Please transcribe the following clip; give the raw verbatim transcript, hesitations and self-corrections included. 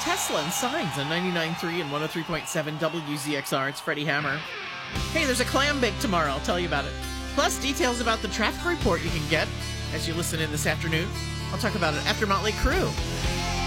Tesla and Signs on ninety-nine point three and one oh three point seven W Z X R. It's Freddie Hammer. Hey, there's a clam bake tomorrow. I'll tell you about it. Plus, details about the traffic report you can get as you listen in this afternoon. I'll talk about it after Motley Crue.